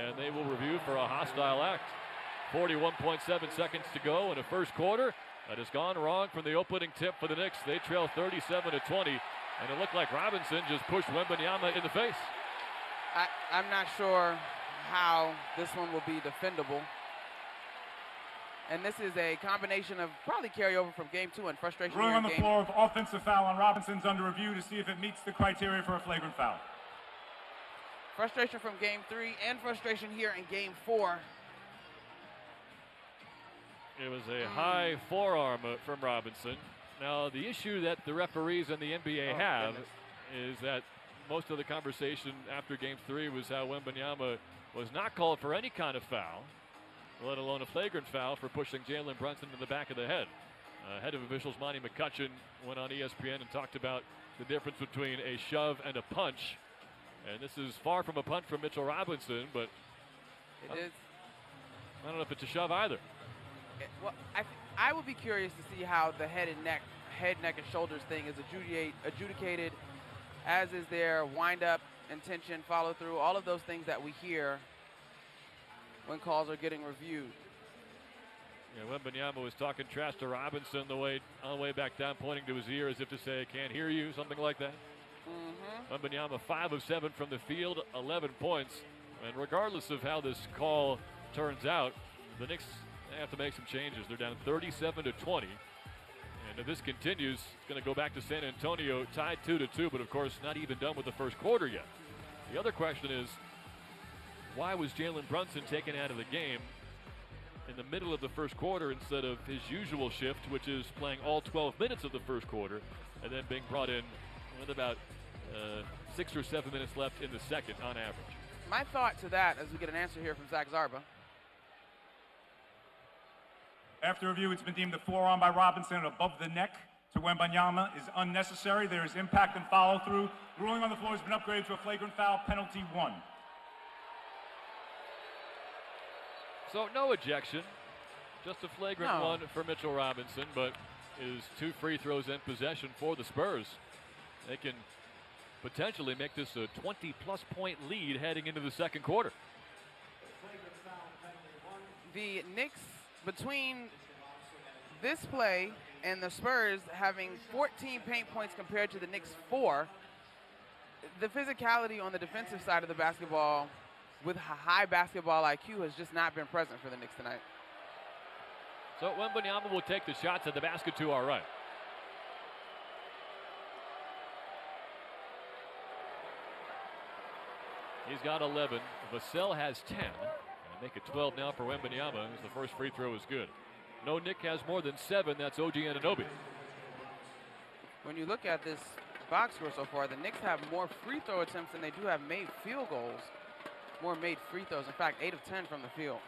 and they will review for a hostile act. 41.7 seconds to go in the first quarter. That has gone wrong from the opening tip for the Knicks. They trail 37-20, and it looked like Robinson just pushed Wembanyama in the face. I'm not sure how this one will be defendable. And this is a combination of probably carryover from game 2 and frustration. Ruling on the floor of offensive foul on Robinson's under review to see if it meets the criteria for a flagrant foul. Frustration from game 3 and frustration here in game 4. It was a high forearm from Robinson. Now, the issue that the referees and the NBA have is that most of the conversation after game 3 was how Wembanyama was not called for any kind of foul, let alone a flagrant foul for pushing Jalen Brunson in the back of the head. Head of officials Monty McCutcheon went on ESPN and talked about the difference between a shove and a punch. And this is far from a punch from Mitchell Robinson, but it is. I don't know if it's a shove either. Well, I would be curious to see how the head, neck, and shoulders thing is adjudicated, as is their wind-up, intention, follow-through, all of those things that we hear when calls are getting reviewed. Yeah, Wembanyama was talking trash to Robinson on the way back down, pointing to his ear as if to say, I can't hear you, something like that. Wembanyama 5 of 7 from the field, 11 points. And regardless of how this call turns out, the Knicks have to make some changes. They're down 37-20. And if this continues, it's going to go back to San Antonio, tied 2-2, but of course not even done with the first quarter yet. The other question is, why was Jalen Brunson taken out of the game in the middle of the first quarter instead of his usual shift, which is playing all 12 minutes of the first quarter and then being brought in with about 6 or 7 minutes left in the second on average? My thought to that, as we get an answer here from Zach Zarba. After review, it's been deemed the forearm by Robinson above the neck to Wembanyama is unnecessary. There is impact and follow-through. Ruling on the floor has been upgraded to a flagrant foul, penalty 1. So no ejection, just a flagrant one for Mitchell Robinson, but is 2 free throws in possession for the Spurs. They can potentially make this a 20-plus point lead heading into the second quarter. The Knicks, between this play and the Spurs having 14 paint points compared to the Knicks 4, the physicality on the defensive side of the basketball with high basketball IQ has just not been present for the Knicks tonight. So Wembanyama will take the shots at the basket to our right. He's got 11. Vassell has 10. Make it 12 now for Wembanyama as the first free throw is good. No Knick has more than 7. That's OG Anunoby. When you look at this box score so far, the Knicks have more free throw attempts than they do have made field goals. More made free throws. In fact, 8 of 10 from the field.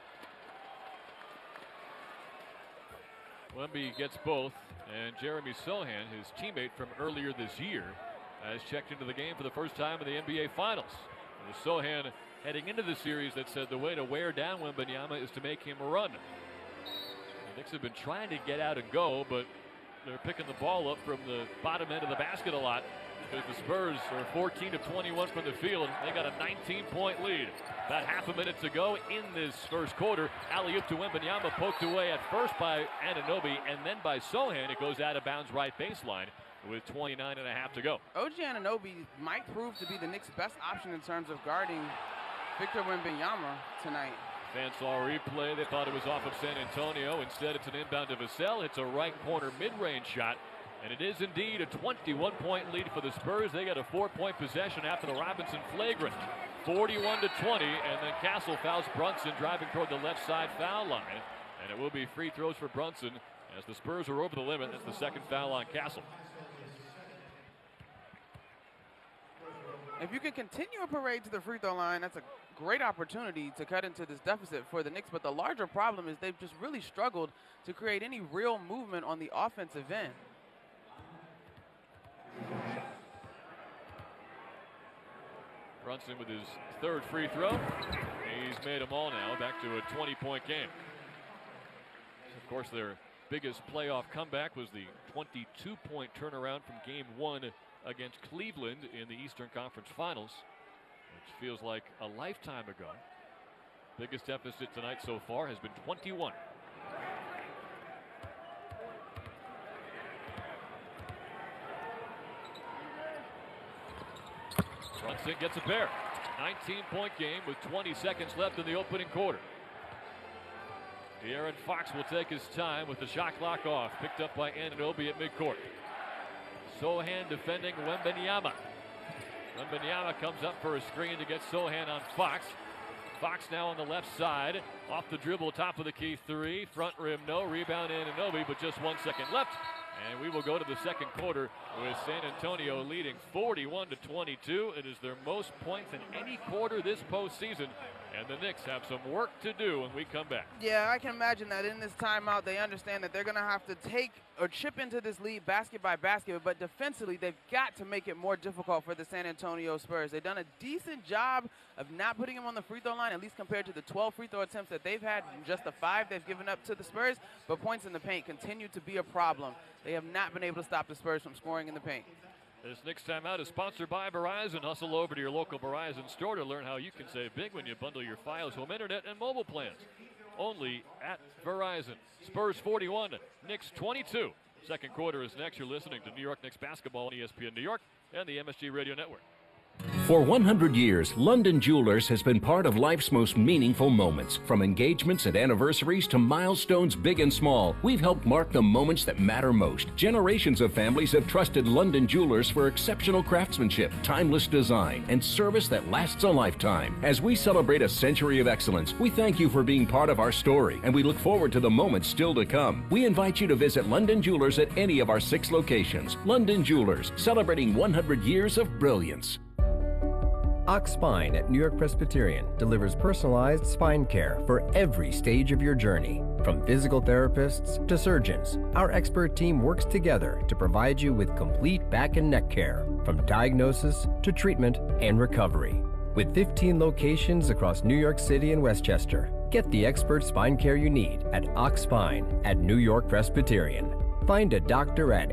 Wemby gets both, and Jeremy Sohan, his teammate from earlier this year, has checked into the game for the first time in the NBA Finals. And Sohan heading into the series that said the way to wear down Wembanyama is to make him run. The Knicks have been trying to get out and go, but they're picking the ball up from the bottom end of the basket a lot. Because the Spurs are 14 of 21 from the field. They got a 19-point lead. About half a minute to go in this first quarter. Alley-oop to Wembanyama, poked away at first by Anunoby and then by Sohan. It goes out of bounds right baseline with 29 and a half to go. OG Anunoby might prove to be the Knicks' best option in terms of guarding Victor Wembanyama tonight. Fans saw a replay. They thought it was off of San Antonio. Instead, it's an inbound to Vassell. It's a right corner mid-range shot. And it is indeed a 21-point lead for the Spurs. They got a 4-point possession after the Robinson flagrant. 41-20, and then Castle fouls Brunson driving toward the left side foul line. And it will be free throws for Brunson as the Spurs are over the limit. That's the second foul on Castle. If you can continue a parade to the free throw line, that's a great opportunity to cut into this deficit for the Knicks. But the larger problem is they've just really struggled to create any real movement on the offensive end. Brunson with his third free throw. He's made them all now, back to a 20-point game. Of course, their biggest playoff comeback was the 22-point turnaround from Game 1 against Cleveland in the Eastern Conference Finals, which feels like a lifetime ago. Biggest deficit tonight so far has been 21. Brunson gets a pair. 19-point game with 20 seconds left in the opening quarter. De'Aaron Fox will take his time with the shot clock off. Picked up by Anunoby at midcourt. Sochan defending Wembanyama. Wembanyama comes up for a screen to get Sochan on Fox. Fox now on the left side. Off the dribble, top of the key three. Front rim, no. Rebound Anunoby, but just 1 second left. And we will go to the second quarter with San Antonio leading 41-22. It is their most points in any quarter this postseason. And the Knicks have some work to do when we come back. Yeah, I can imagine that in this timeout, they understand that they're going to have to take or chip into this lead basket by basket. But defensively, they've got to make it more difficult for the San Antonio Spurs. They've done a decent job of not putting him on the free throw line, at least compared to the 12 free throw attempts that they've had, and just the 5 they've given up to the Spurs. But points in the paint continue to be a problem. They have not been able to stop the Spurs from scoring in the paint. This Knicks timeout is sponsored by Verizon. Hustle over to your local Verizon store to learn how you can save big when you bundle your Fios home internet and mobile plans. Only at Verizon. Spurs 41, Knicks 22. Second quarter is next. You're listening to New York Knicks basketball on ESPN New York and the MSG Radio Network. For 100 years, London Jewelers has been part of life's most meaningful moments. From engagements and anniversaries to milestones big and small, we've helped mark the moments that matter most. Generations of families have trusted London Jewelers for exceptional craftsmanship, timeless design, and service that lasts a lifetime. As we celebrate a century of excellence, we thank you for being part of our story, and we look forward to the moments still to come. We invite you to visit London Jewelers at any of our 6 locations. London Jewelers, celebrating 100 years of brilliance. Ox Spine at New York Presbyterian delivers personalized spine care for every stage of your journey. From physical therapists to surgeons, our expert team works together to provide you with complete back and neck care, from diagnosis to treatment and recovery. With 15 locations across New York City and Westchester, get the expert spine care you need at Ox Spine at New York Presbyterian. Find a doctor at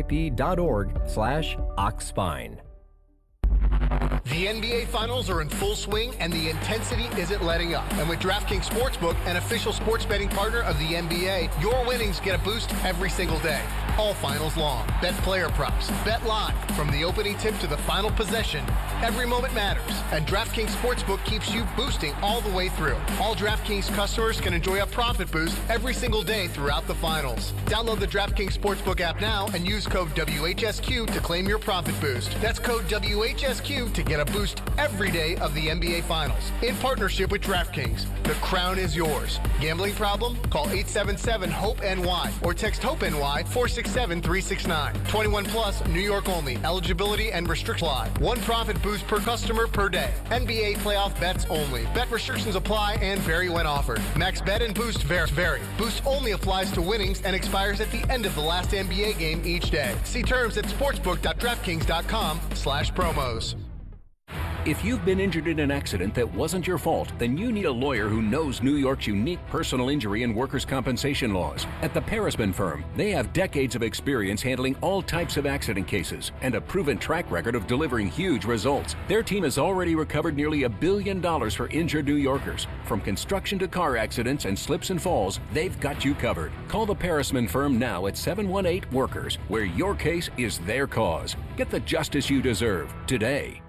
nyp.org/oxspine. The NBA Finals are in full swing, and the intensity isn't letting up. And with DraftKings Sportsbook, an official sports betting partner of the NBA, your winnings get a boost every single day, all finals long. Bet player props, bet live, from the opening tip to the final possession. Every moment matters, and DraftKings Sportsbook keeps you boosting all the way through. All DraftKings customers can enjoy a profit boost every single day throughout the finals. Download the DraftKings Sportsbook app now and use code WHSQ to claim your profit boost. That's code WHSQ to get a boost every day of the NBA Finals. In partnership with DraftKings, the crown is yours. Gambling problem? Call 877-HOPE-NY or text HOPE-NY 467-369. 21 plus, New York only. Eligibility and restrictions apply. One profit boost per customer per day. NBA playoff bets only. Bet restrictions apply and vary when offered. Max bet and boost vary. Boost only applies to winnings and expires at the end of the last NBA game each day. See terms at sportsbook.draftkings.com/promos. If you've been injured in an accident that wasn't your fault, then you need a lawyer who knows New York's unique personal injury and workers' compensation laws. At the Parisman Firm, they have decades of experience handling all types of accident cases and a proven track record of delivering huge results. Their team has already recovered nearly $1 billion for injured New Yorkers. From construction to car accidents and slips and falls, they've got you covered. Call the Parisman Firm now at 718-WORKERS, where your case is their cause. Get the justice you deserve today.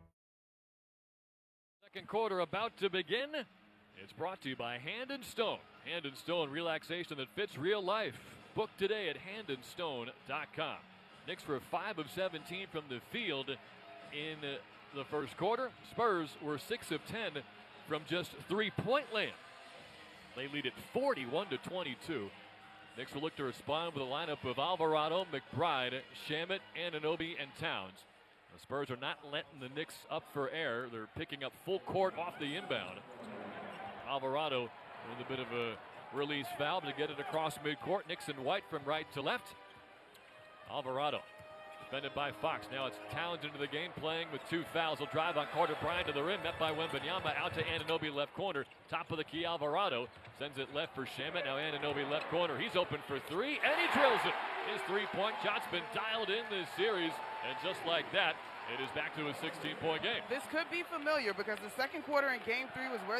Second quarter about to begin. It's brought to you by Hand & Stone. Hand & Stone relaxation that fits real life. Book today at handandstone.com. Knicks were 5 of 17 from the field in the first quarter. Spurs were 6 of 10 from just three-point land. They lead it 41-22. Knicks will look to respond with a lineup of Alvarado, McBride, Shamet, Anunoby, and Towns. The Spurs are not letting the Knicks up for air. They're picking up full court off the inbound. Alvarado with a bit of a release foul to get it across midcourt. Knicks in white from right to left. Alvarado defended by Fox. Now it's Towns into the game, playing with 2 fouls. He'll drive on Carter Bryant to the rim, met by Wembanyama, out to Anunoby left corner. Top of the key, Alvarado sends it left for Shamet. Now Anunoby left corner. He's open for 3, and he drills it. His three-point shot's been dialed in this series, and just like that, it is back to a 16-point game. This could be familiar because the second quarter in Game 3 was where